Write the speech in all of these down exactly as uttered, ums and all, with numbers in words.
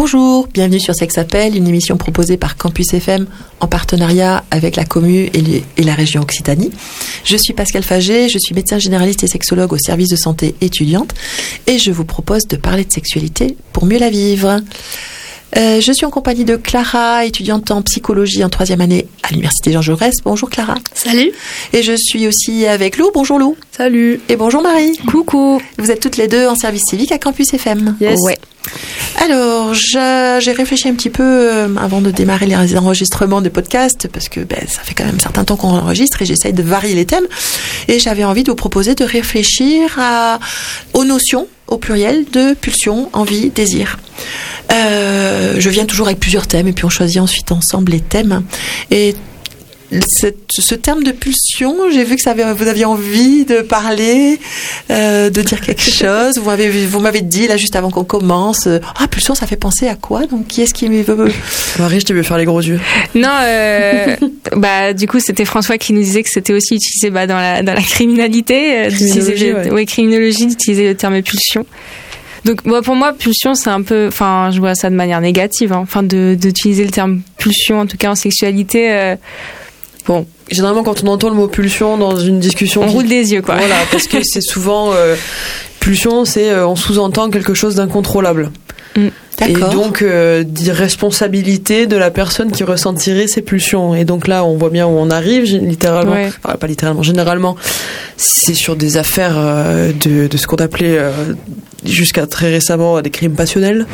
Bonjour, bienvenue sur Sex Appel, une émission proposée par Campus F M en partenariat avec la Commu et, les, et la région Occitanie. Je suis Pascal Faget, je suis médecin généraliste et sexologue au service de santé étudiante et je vous propose de parler de sexualité pour mieux la vivre. Euh, je suis en compagnie de Clara, étudiante en psychologie en troisième année à l'université Jean Jaurès. Bonjour Clara. Salut. Et je suis aussi avec Lou. Bonjour Lou. Salut. Et bonjour Marie. Coucou. Vous êtes toutes les deux en service civique à Campus F M. Yes. Ouais. Alors, je, j'ai réfléchi un petit peu euh, avant de démarrer les enregistrements de podcasts, parce que ben, ça fait quand même un certain temps qu'on enregistre et j'essaye de varier les thèmes. Et j'avais envie de vous proposer de réfléchir à, aux notions, au pluriel, de pulsion, envie, désir. Euh, je viens toujours avec plusieurs thèmes et puis on choisit ensuite ensemble les thèmes. Et Cette, ce terme de pulsion, j'ai vu que ça avait, vous aviez envie de parler, euh, de dire quelque chose. Vous m'avez, vous m'avez dit là juste avant qu'on commence, euh, ah pulsion, ça fait penser à quoi? Donc qui est-ce qui veut? Marie, je t'ai vu faire les gros yeux. Non, euh, bah du coup c'était François qui nous disait que c'était aussi utilisé bah, dans la dans la criminalité, criminologie, le, ouais. ouais, criminologie d'utiliser le terme pulsion. Donc moi, pour moi, pulsion, c'est un peu, enfin, je vois ça de manière négative, hein. Enfin, de d'utiliser le terme pulsion, en tout cas en sexualité. Euh, Bon, généralement quand on entend le mot pulsion dans une discussion, on qui... roule des yeux, quoi. Voilà, parce que c'est souvent euh, pulsion, c'est euh, on sous-entend quelque chose d'incontrôlable. Mm. D'accord. Et donc euh, d'irresponsabilité de la personne qui ressentirait ces pulsions. Et donc là, on voit bien où on arrive, littéralement. Ouais. Enfin, pas littéralement, généralement, c'est sur des affaires euh, de, de ce qu'on appelait euh, jusqu'à très récemment des crimes passionnels,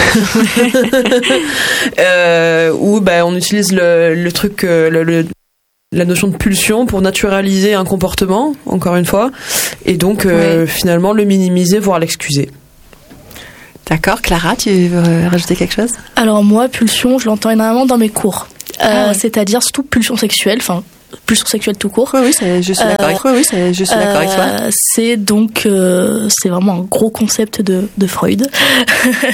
euh, où ben on utilise le, le truc, euh, le, le la notion de pulsion pour naturaliser un comportement, encore une fois, et donc euh, ouais. finalement le minimiser, voire l'excuser. D'accord, Clara, tu veux rajouter quelque chose? Alors moi, pulsion, je l'entends énormément dans mes cours. Euh, Ah ouais. C'est-à-dire surtout pulsion sexuelle, enfin pulsion sexuelle tout court. Oui, oui, c'est, je suis d'accord Euh, avec toi. Oui, c'est, je suis d'accord avec toi. Euh, c'est donc, euh, c'est vraiment un gros concept de, de Freud.